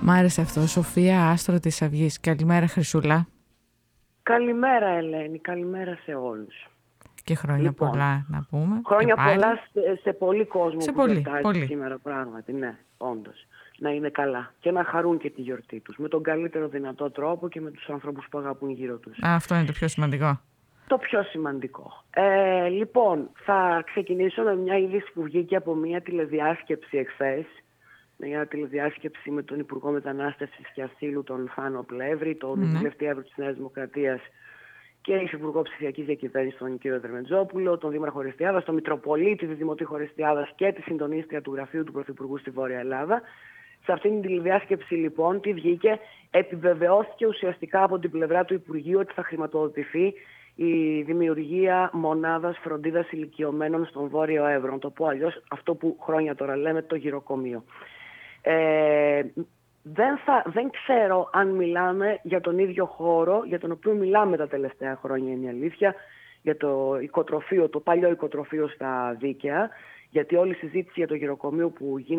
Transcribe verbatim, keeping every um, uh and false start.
Μ' άρεσε αυτό. Σοφία Άστρο της Αυγής. Καλημέρα, Χρυσούλα. Καλημέρα, Ελένη. Καλημέρα σε όλους. Και χρόνια λοιπόν, πολλά να πούμε. Χρόνια πολλά σε, σε πολύ κόσμο σε που πολύ, γιορτάζει πολύ. σήμερα, πράγματι. Ναι, όντως. Να είναι καλά και να χαρούν και τη γιορτή τους με τον καλύτερο δυνατό τρόπο και με τους ανθρώπους που αγαπούν γύρω τους. Α, αυτό είναι το πιο σημαντικό. Το πιο σημαντικό. Ε, λοιπόν, θα ξεκινήσω με μια είδηση που βγήκε από μια τηλεδιάσκεψη εχθές. Μια τηλεδιάσκεψη με τον Υπουργό Μετανάστευσης και Ασύλου, τον Φάνο Πλεύρη, τον Ναι. Βουλευτή Εύρου της Νέας Δημοκρατίας και Υφυπουργό Ψηφιακής Διακυβέρνησης, τον κύριο Δερμετζόπουλο, τον Δήμαρχο Χωριστιάδας, τον Μητροπολίτη της Δημοτή Χωριστιάδας και τη συντονίστρια του Γραφείου του Πρωθυπουργού στη Βόρεια Ελλάδα. Σε αυτήν την τηλεδιάσκεψη, λοιπόν, τι βγήκε? Επιβεβαιώθηκε ουσιαστικά από την πλευρά του Υπουργείου ότι θα χρηματοδοτηθεί η δημιουργία μονάδας φροντίδας ηλικιωμένων στον Βόρειο Εύρο. Να το πω αλλιώς, αυτό που χρόνια τώρα λέμε το γυροκομείο. Ε, δεν, θα, δεν ξέρω αν μιλάμε για τον ίδιο χώρο για τον οποίο μιλάμε τα τελευταία χρόνια, είναι η αλήθεια, για το οικοτροφείο, το παλιό οικοτροφείο στα Δίκαια, γιατί όλη η συζήτηση για το γυροκομείο που γίνεται